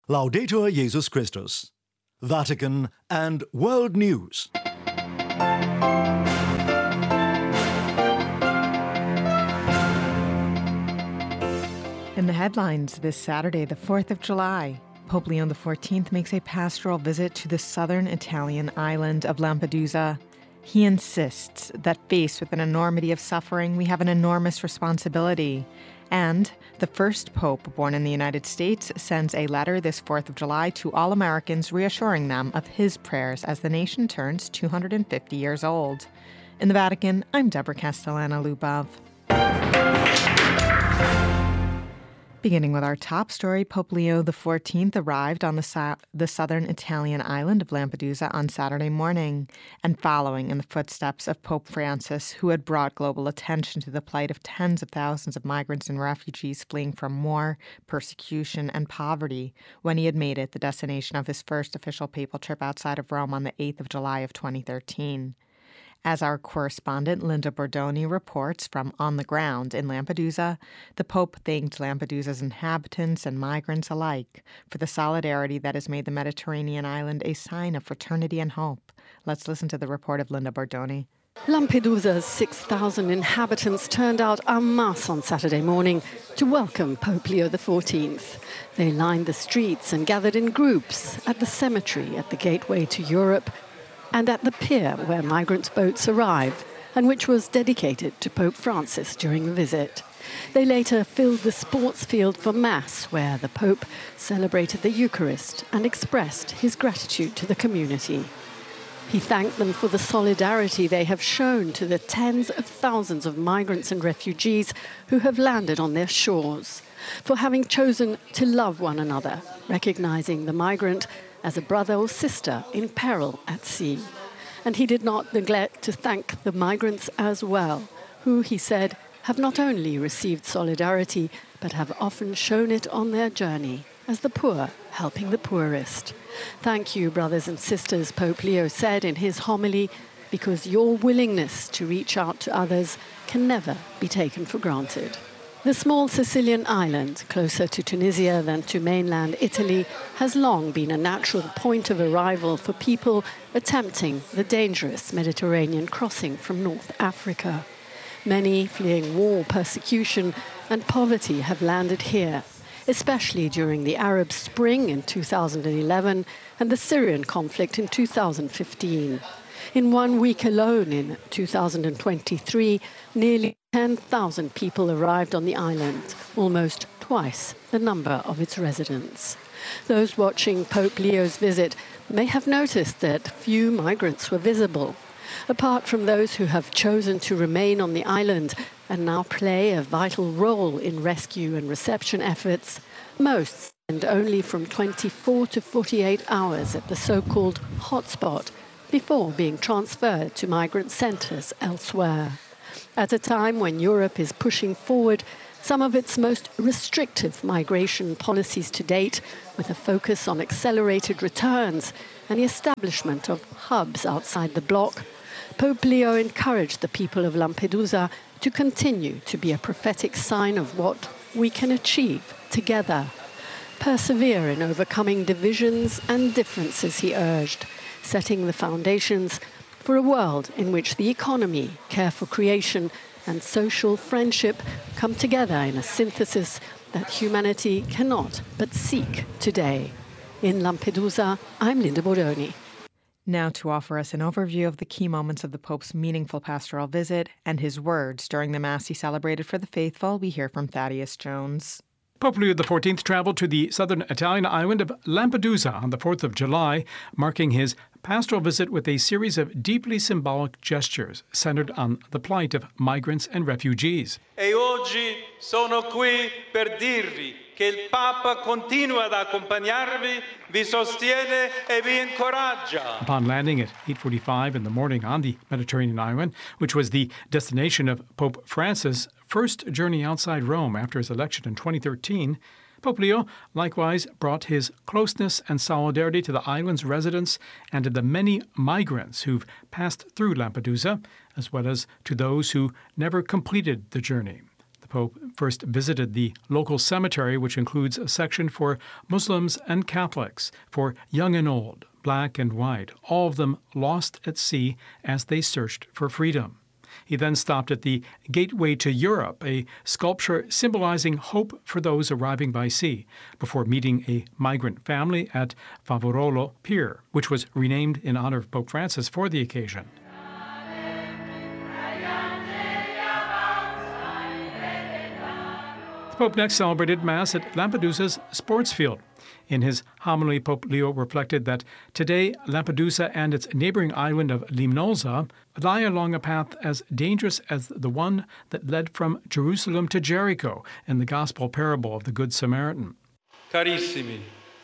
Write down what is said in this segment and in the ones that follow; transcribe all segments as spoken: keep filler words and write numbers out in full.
Laudetur Jesus Christus. Vatican and World News. In the headlines this Saturday, the fourth of July, Pope Leo the fourteenth makes a pastoral visit to the southern Italian island of Lampedusa. He insists that faced with an enormity of suffering, we have an enormous responsibility. And the first pope born in the United States sends a letter this fourth of July to all Americans reassuring them of his prayers as the nation turns two hundred fifty years old. In the Vatican, I'm Deborah Castellana-Lubov. Beginning with our top story, Pope Leo the fourteenth arrived on the, so- the southern Italian island of Lampedusa on Saturday morning, and following in the footsteps of Pope Francis, who had brought global attention to the plight of tens of thousands of migrants and refugees fleeing from war, persecution, and poverty, when he had made it the destination of his first official papal trip outside of Rome on the eighth of July of twenty thirteen. As our correspondent Linda Bordoni reports from on the ground in Lampedusa, the Pope thanked Lampedusa's inhabitants and migrants alike for the solidarity that has made the Mediterranean island a sign of fraternity and hope. Let's listen to the report of Linda Bordoni. Lampedusa's six thousand inhabitants turned out en masse on Saturday morning to welcome Pope Leo the fourteenth. They lined the streets and gathered in groups at the cemetery at the gateway to Europe and at the pier where migrant boats arrive, and which was dedicated to Pope Francis during the visit. They later filled the sports field for Mass, where the Pope celebrated the Eucharist and expressed his gratitude to the community. He thanked them for the solidarity they have shown to the tens of thousands of migrants and refugees who have landed on their shores, for having chosen to love one another, recognizing the migrant as a brother or sister in peril at sea. And he did not neglect to thank the migrants as well, who, he said, have not only received solidarity, but have often shown it on their journey, as the poor helping the poorest. Thank you, brothers and sisters, Pope Leo said in his homily, because your willingness to reach out to others can never be taken for granted. The small Sicilian island, closer to Tunisia than to mainland Italy, has long been a natural point of arrival for people attempting the dangerous Mediterranean crossing from North Africa. Many fleeing war, persecution, and poverty have landed here, especially during the Arab Spring in two thousand eleven and the Syrian conflict in two thousand fifteen. In one week alone, in two thousand twenty-three, nearly ten thousand people arrived on the island, almost twice the number of its residents. Those watching Pope Leo's visit may have noticed that few migrants were visible. Apart from those who have chosen to remain on the island and now play a vital role in rescue and reception efforts, most spend only from twenty-four to forty-eight hours at the so-called hotspot before being transferred to migrant centres elsewhere. At a time when Europe is pushing forward some of its most restrictive migration policies to date, with a focus on accelerated returns and the establishment of hubs outside the bloc, Pope Leo encouraged the people of Lampedusa to continue to be a prophetic sign of what we can achieve together. Persevere in overcoming divisions and differences, he urged, setting the foundations for a world in which the economy, care for creation, and social friendship come together in a synthesis that humanity cannot but seek today. In Lampedusa, I'm Linda Bordoni. Now to offer us an overview of the key moments of the Pope's meaningful pastoral visit and his words during the Mass he celebrated for the faithful, we hear from Thaddeus Jones. Pope Leo the fourteenth traveled to the southern Italian island of Lampedusa on the fourth of July, marking his pastoral visit with a series of deeply symbolic gestures centered on the plight of migrants and refugees. E oggi sono qui per dirvi che il Papa continua ad accompagnarvi, vi sostiene e vi incoraggia. Upon landing at eight forty-five in the morning on the Mediterranean island, which was the destination of Pope Francis' first journey outside Rome after his election in twenty thirteen, Pope Leo likewise brought his closeness and solidarity to the island's residents and to the many migrants who've passed through Lampedusa, as well as to those who never completed the journey. The The Pope first visited the local cemetery, which includes a section for Muslims and Catholics, for young and old, black and white, all of them lost at sea as they searched for freedom. He then stopped at the Gateway to Europe, a sculpture symbolizing hope for those arriving by sea, before meeting a migrant family at Favorolo Pier, which was renamed in honor of Pope Francis for the occasion. The Pope next celebrated Mass at Lampedusa's sports field. In his homily, Pope Leo reflected that today Lampedusa and its neighboring island of Limnosa lie along a path as dangerous as the one that led from Jerusalem to Jericho in the Gospel parable of the Good Samaritan. Carissimi,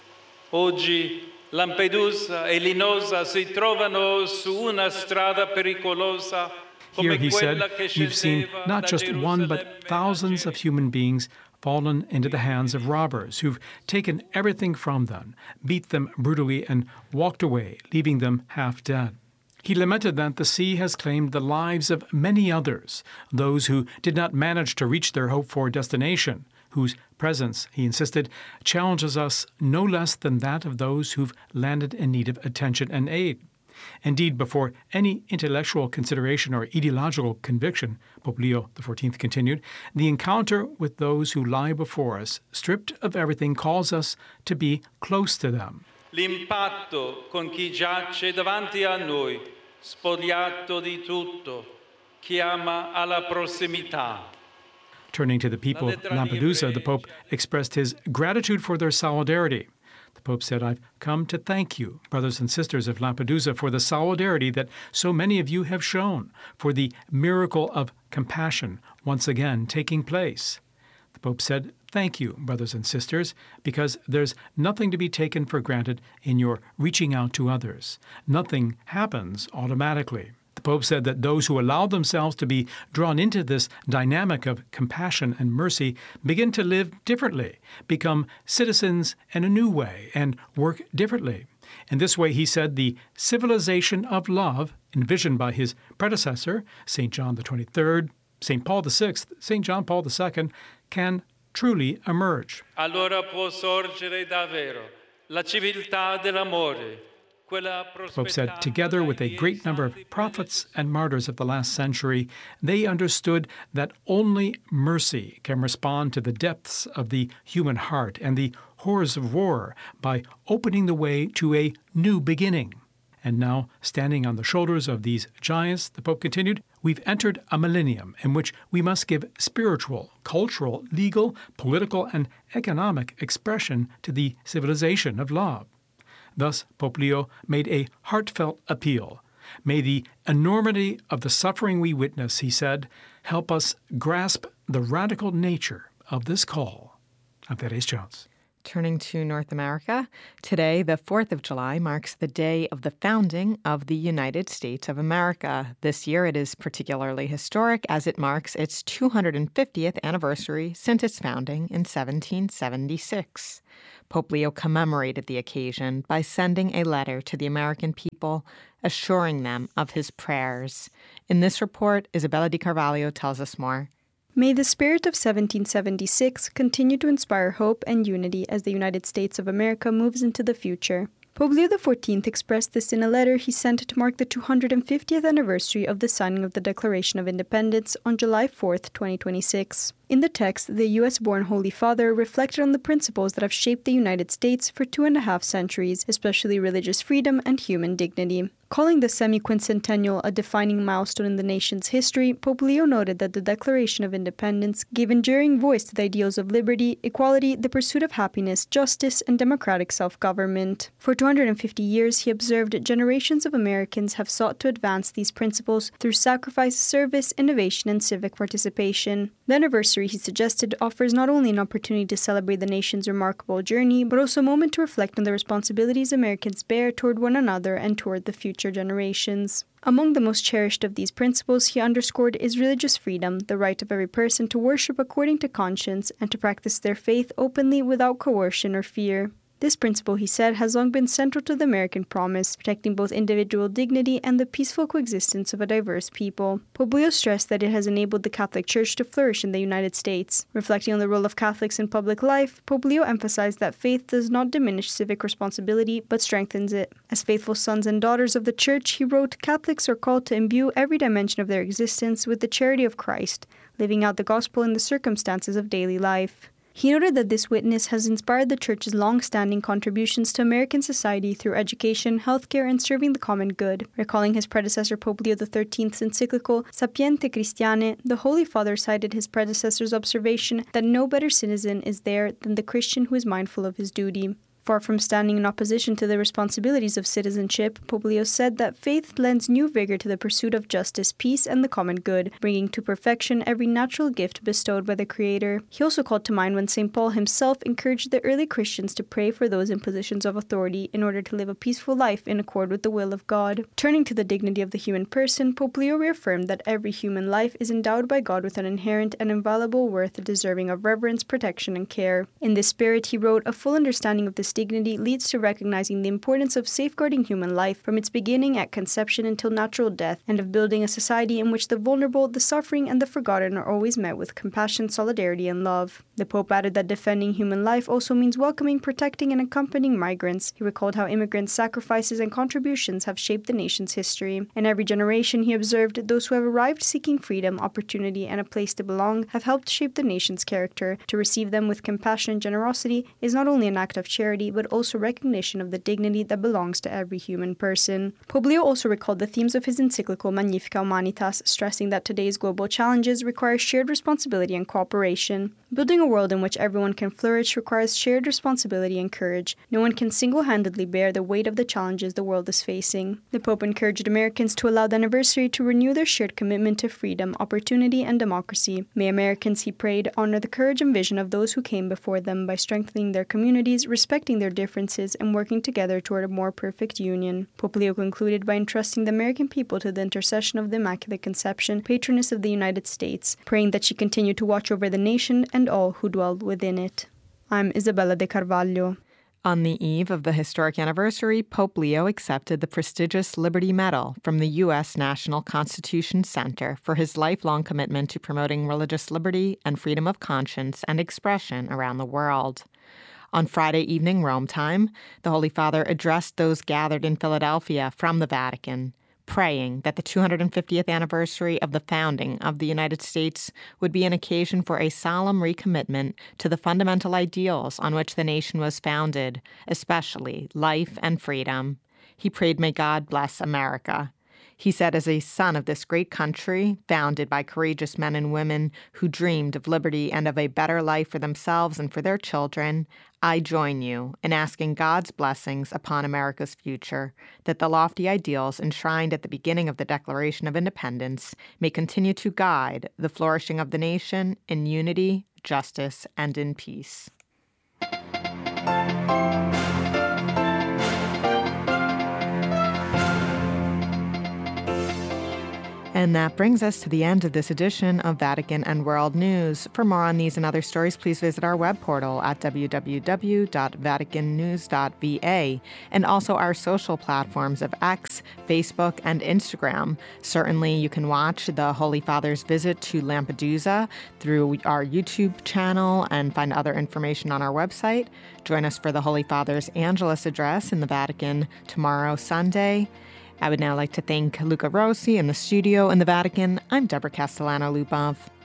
oggi Lampedusa e Linosa si trovano su una strada pericolosa. Here, he said, you've seen not just one, but thousands of human beings fallen into the hands of robbers who've taken everything from them, beat them brutally, and walked away, leaving them half dead. He lamented that the sea has claimed the lives of many others, those who did not manage to reach their hoped-for destination, whose presence, he insisted, challenges us no less than that of those who've landed in need of attention and aid. Indeed, before any intellectual consideration or ideological conviction, Pope Leo the fourteenth continued, the encounter with those who lie before us, stripped of everything, calls us to be close to them. L'impatto con chi giace davanti a noi, spogliato di tutto, chiama alla prossimità. Turning to the people of Lampedusa, the Pope expressed his gratitude for their solidarity. The Pope said, I've come to thank you, brothers and sisters of Lampedusa, for the solidarity that so many of you have shown, for the miracle of compassion once again taking place. The Pope said, thank you, brothers and sisters, because there's nothing to be taken for granted in your reaching out to others. Nothing happens automatically. The Pope said that those who allow themselves to be drawn into this dynamic of compassion and mercy begin to live differently, become citizens in a new way, and work differently. In this way, he said, the civilization of love, envisioned by his predecessor, Saint John the twenty-third, Saint Paul the sixth, Saint John Paul the second, can truly emerge. Allora può sorgere davvero la civiltà dell'amore. The Pope said, together with a great number of prophets and martyrs of the last century, they understood that only mercy can respond to the depths of the human heart and the horrors of war by opening the way to a new beginning. And now, standing on the shoulders of these giants, the Pope continued, we've entered a millennium in which we must give spiritual, cultural, legal, political, and economic expression to the civilization of love. Thus, Pope Leo made a heartfelt appeal. May the enormity of the suffering we witness, he said, help us grasp the radical nature of this call. I'm Thaddeus Jones. Turning to North America, today, the fourth of July, marks the day of the founding of the United States of America. This year it is particularly historic as it marks its two hundred fiftieth anniversary since its founding in seventeen seventy-six. Pope Leo commemorated the occasion by sending a letter to the American people, assuring them of his prayers. In this report, Isabella Di Carvalho tells us more. May the spirit of seventeen seventy-six continue to inspire hope and unity as the United States of America moves into the future. Pope Leo the fourteenth expressed this in a letter he sent to mark the two hundred fiftieth anniversary of the signing of the Declaration of Independence on July fourth, twenty twenty-six. In the text, the U S-born Holy Father reflected on the principles that have shaped the United States for two and a half centuries, especially religious freedom and human dignity. Calling the semi-quincentennial a defining milestone in the nation's history, Pope Leo noted that the Declaration of Independence gave enduring voice to the ideals of liberty, equality, the pursuit of happiness, justice, and democratic self-government. For two hundred fifty years, he observed generations of Americans have sought to advance these principles through sacrifice, service, innovation, and civic participation. The anniversary, he suggested, offers not only an opportunity to celebrate the nation's remarkable journey, but also a moment to reflect on the responsibilities Americans bear toward one another and toward the future generations. Among the most cherished of these principles, he underscored, is religious freedom, the right of every person to worship according to conscience and to practice their faith openly without coercion or fear. This principle, he said, has long been central to the American promise, protecting both individual dignity and the peaceful coexistence of a diverse people. Pope Leo stressed that it has enabled the Catholic Church to flourish in the United States. Reflecting on the role of Catholics in public life, Pope Leo emphasized that faith does not diminish civic responsibility, but strengthens it. As faithful sons and daughters of the Church, he wrote, Catholics are called to imbue every dimension of their existence with the charity of Christ, living out the gospel in the circumstances of daily life. He noted that this witness has inspired the Church's long-standing contributions to American society through education, healthcare, and serving the common good. Recalling his predecessor Pope Leo the thirteenth's encyclical Sapientiae Christianae, the Holy Father cited his predecessor's observation that no better citizen is there than the Christian who is mindful of his duty. Far from standing in opposition to the responsibilities of citizenship, Pope Leo said that faith lends new vigor to the pursuit of justice, peace, and the common good, bringing to perfection every natural gift bestowed by the Creator. He also called to mind when Saint Paul himself encouraged the early Christians to pray for those in positions of authority in order to live a peaceful life in accord with the will of God. Turning to the dignity of the human person, Pope Leo reaffirmed that every human life is endowed by God with an inherent and inviolable worth deserving of reverence, protection, and care. In this spirit, he wrote, a full understanding of this dignity leads to recognizing the importance of safeguarding human life from its beginning at conception until natural death, and of building a society in which the vulnerable, the suffering, and the forgotten are always met with compassion, solidarity, and love. The Pope added that defending human life also means welcoming, protecting, and accompanying migrants. He recalled how immigrants' sacrifices and contributions have shaped the nation's history. In every generation, he observed, those who have arrived seeking freedom, opportunity, and a place to belong have helped shape the nation's character. To receive them with compassion and generosity is not only an act of charity, but also recognition of the dignity that belongs to every human person. Pope Leo also recalled the themes of his encyclical Magnificat Humanitas, stressing that today's global challenges require shared responsibility and cooperation. Building a world in which everyone can flourish requires shared responsibility and courage. No one can single-handedly bear the weight of the challenges the world is facing. The Pope encouraged Americans to allow the anniversary to renew their shared commitment to freedom, opportunity, and democracy. May Americans, he prayed, honor the courage and vision of those who came before them by strengthening their communities, respecting their differences, and working together toward a more perfect union. Pope Leo concluded by entrusting the American people to the intercession of the Immaculate Conception, patroness of the United States, praying that she continue to watch over the nation and all who dwell within it. I'm Isabella de Carvalho. On the eve of the historic anniversary, Pope Leo accepted the prestigious Liberty Medal from the U S National Constitution Center for his lifelong commitment to promoting religious liberty and freedom of conscience and expression around the world. On Friday evening Rome time, the Holy Father addressed those gathered in Philadelphia from the Vatican, praying that the two hundred fiftieth anniversary of the founding of the United States would be an occasion for a solemn recommitment to the fundamental ideals on which the nation was founded, especially life and freedom. He prayed, may God bless America. He said, as a son of this great country, founded by courageous men and women who dreamed of liberty and of a better life for themselves and for their children, I join you in asking God's blessings upon America's future, that the lofty ideals enshrined at the beginning of the Declaration of Independence may continue to guide the flourishing of the nation in unity, justice, and in peace. And that brings us to the end of this edition of Vatican and World News. For more on these and other stories, please visit our web portal at w w w dot vatican news dot v a and also our social platforms of X, Facebook, and Instagram. Certainly, you can watch the Holy Father's visit to Lampedusa through our YouTube channel and find other information on our website. Join us for the Holy Father's Angelus address in the Vatican tomorrow, Sunday. I would now like to thank Luca Rossi in the studio in the Vatican. I'm Deborah Castellano-Lubov.